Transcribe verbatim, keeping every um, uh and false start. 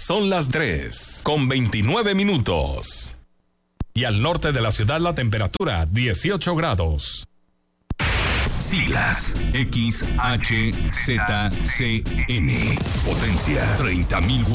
Son las tres con veintinueve minutos. Y al norte de la ciudad la temperatura dieciocho grados. Siglas X H Z C N. Potencia treinta mil watts.